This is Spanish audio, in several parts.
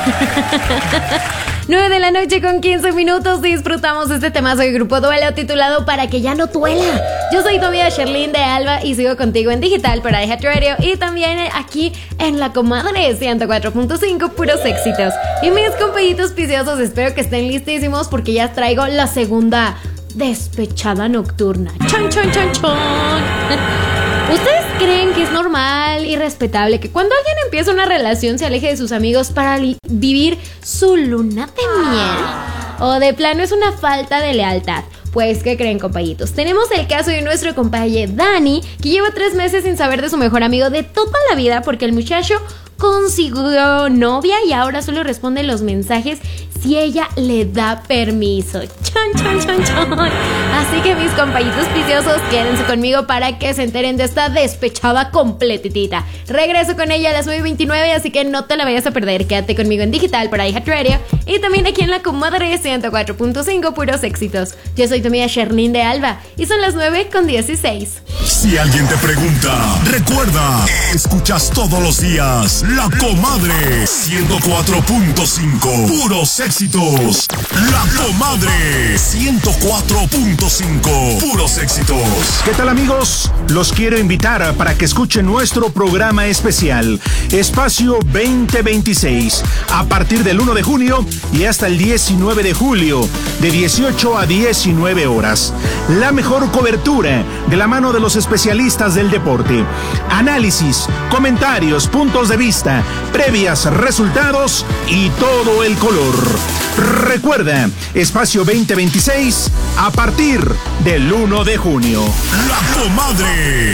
9 de la noche con 15 minutos. Disfrutamos este temazo del Grupo Duelo titulado Para que ya no duela. Yo soy tu amiga Sherlyn de Alba y sigo contigo en digital para iHeartRadio y también aquí en La Comadre 104.5, puros éxitos. Y mis compañitos piciosos, espero que estén listísimos porque ya traigo la segunda despechada nocturna. ¡Chon, chon, chon, chon! ¿Ustedes creen que es normal y respetable que cuando alguien empieza una relación se aleje de sus amigos para vivir su luna de miel? ¿O de plano es una falta de lealtad? Pues, ¿qué creen, compañitos? Tenemos el caso de nuestro compañero Dani, que lleva 3 meses sin saber de su mejor amigo de toda la vida porque el muchacho consiguió novia y ahora solo responde los mensajes si ella le da permiso. Chon, chon, chon, chon. Así que mis compañitos viciosos, quédense conmigo para que se enteren de esta despechada completitita. Regreso con ella a las 9:29, así que no te la vayas a perder. Quédate conmigo en digital para iHeartRadio y también aquí en La Comadre 104.5, puros éxitos. Yo soy tu amiga Sherlyn de Alba y son las 9:16. Si alguien te pregunta, recuerda, escuchas todos los días La Comadre 104.5, puros éxitos. La Comadre 104.5, puros éxitos. ¿Qué tal, amigos? Los quiero invitar para que escuchen nuestro programa especial Espacio 2026 a partir del 1 de junio y hasta el 19 de julio de 18 a 19 horas. La mejor cobertura de la mano de los especialistas del deporte. Análisis, comentarios, puntos de vista, previas, resultados y todo el color. Recuerda, Espacio 2026 a partir del 1 de junio. La Comadre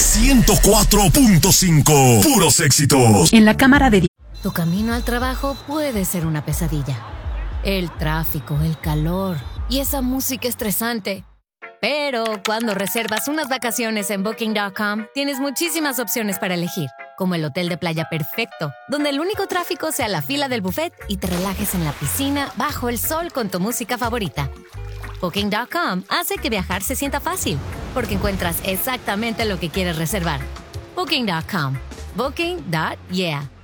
104.5, puros éxitos. En la Cámara de... Tu camino al trabajo puede ser una pesadilla. El tráfico, el calor y esa música estresante. Pero cuando reservas unas vacaciones en Booking.com, tienes muchísimas opciones para elegir, como el hotel de playa perfecto, donde el único tráfico sea la fila del buffet y te relajes en la piscina bajo el sol con tu música favorita. Booking.com hace que viajar se sienta fácil, porque encuentras exactamente lo que quieres reservar. Booking.com. Booking.yeah.